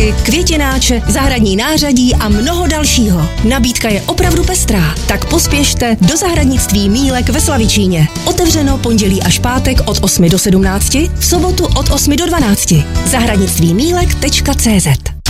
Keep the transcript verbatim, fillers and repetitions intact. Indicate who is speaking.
Speaker 1: stromky, květináče, zahradní nářadí a mnoho dalšího. Nabídka je opravdu pestrá, tak pospěšte do zahradnictví Mílek ve Slavičíně. Otevřeno pondělí až pátek od osmi do sedmnácti, v sobotu od osmi do dvanácti. zahradnictví mílek tečka cé zet